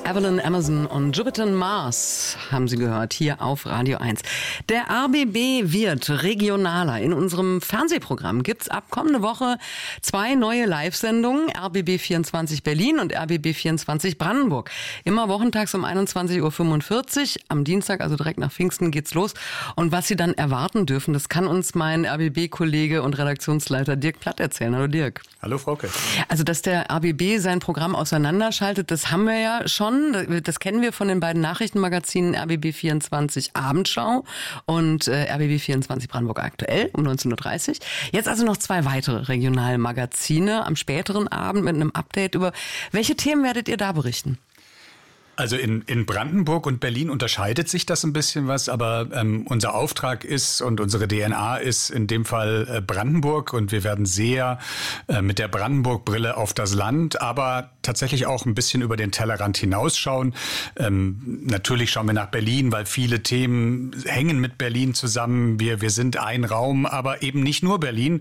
Evelyn Amazon und Jupiter Mars haben Sie gehört, hier auf Radio 1. Der RBB wird regionaler. In unserem Fernsehprogramm gibt's ab kommende Woche 2 neue Live-Sendungen, RBB 24 Berlin und RBB 24 Brandenburg. Immer wochentags um 21.45 Uhr. Am Dienstag, also direkt nach Pfingsten, geht's los. Und was Sie dann erwarten dürfen, das kann uns mein RBB-Kollege und Redaktionsleiter Dirk Platt erzählen. Hallo Dirk. Hallo Frauke. Also, dass der RBB sein Programm auseinanderschaltet, das haben wir ja schon. Das kennen wir von den beiden Nachrichtenmagazinen RBB 24 Abendschau und RBB 24 Brandenburg aktuell um 19.30 Uhr. Jetzt also noch 2 weitere Regionalmagazine am späteren Abend mit einem Update. Über welche Themen werdet ihr da berichten? Also in Brandenburg und Berlin unterscheidet sich das ein bisschen was, aber unser Auftrag ist und unsere DNA ist in dem Fall Brandenburg und wir werden sehr mit der Brandenburg-Brille auf das Land, aber tatsächlich auch ein bisschen über den Tellerrand hinausschauen. Natürlich schauen wir nach Berlin, weil viele Themen hängen mit Berlin zusammen. Wir sind ein Raum, aber eben nicht nur Berlin.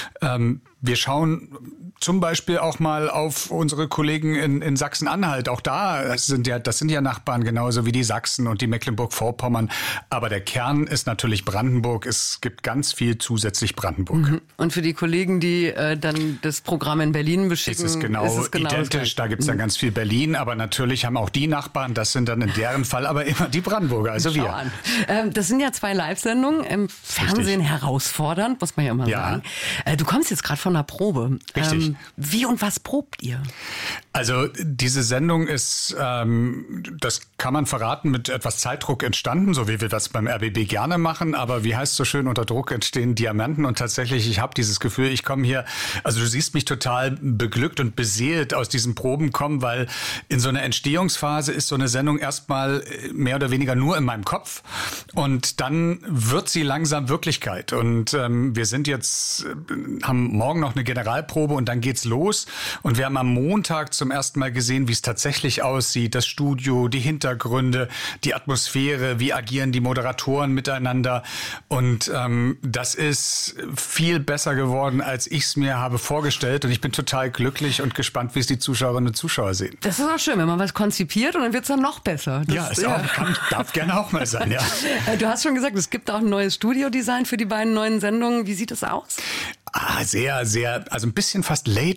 Wir schauen zum Beispiel auch mal auf unsere Kollegen in Sachsen-Anhalt. Auch das sind ja Nachbarn, genauso wie die Sachsen und die Mecklenburg-Vorpommern. Aber der Kern ist natürlich Brandenburg. Es gibt ganz viel zusätzlich Brandenburg. Mhm. Und für die Kollegen, die dann das Programm in Berlin beschicken, ist es genau identisch. Da gibt es dann ganz viel Berlin. Aber natürlich haben auch die Nachbarn, das sind dann in deren Fall aber immer die Brandenburger, also wir. Das sind ja 2 Live-Sendungen. Im Fernsehen herausfordernd, muss man ja immer sagen. Du kommst jetzt gerade von einer Probe. Richtig. Wie und was probt ihr? Also diese Sendung ist, das kann man verraten, mit etwas Zeitdruck entstanden, so wie wir das beim RBB gerne machen. Aber wie heißt es so schön, unter Druck entstehen Diamanten. Und tatsächlich, ich habe dieses Gefühl, ich komme hier, also du siehst mich total beglückt und beseelt aus diesen Proben kommen, weil in so einer Entstehungsphase ist so eine Sendung erstmal mehr oder weniger nur in meinem Kopf. Und dann wird sie langsam Wirklichkeit. Und wir sind jetzt, haben morgen noch eine Generalprobe und dann geht's los. Und wir haben am Montag zum ersten Mal gesehen, wie es tatsächlich aussieht. Das Studio, die Hintergründe, die Atmosphäre, wie agieren die Moderatoren miteinander. Und das ist viel besser geworden, als ich es mir habe vorgestellt. Und ich bin total glücklich und gespannt, wie es die Zuschauerinnen und Zuschauer sehen. Das ist auch schön, wenn man was konzipiert und dann wird es dann noch besser. Darf gerne auch mal sein, ja. Du hast schon gesagt, es gibt auch ein neues Studiodesign für die beiden neuen Sendungen. Wie sieht es aus? Sehr, sehr, also ein bisschen fast